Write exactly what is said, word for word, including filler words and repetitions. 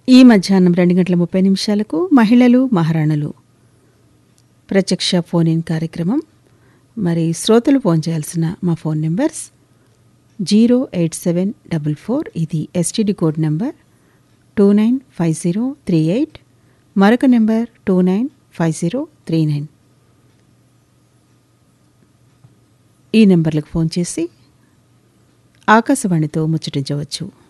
ఈ మధ్యాహ్నం రెండు గంటల ముప్పై నిమిషాలకు మహిళలు మహారాణులు ప్రత్యక్ష ఫోన్ ఇన్ కార్యక్రమం. మరి శ్రోతలు ఫోన్ చేయాల్సిన మా phone numbers zero eight seven double four ఇది STD code number two nine five zero three eight, మరొక number two nine five zero three nine. ఈ నెంబర్లకు ఫోన్ చేసి ఆకాశవాణితో ముచ్చటించవచ్చు.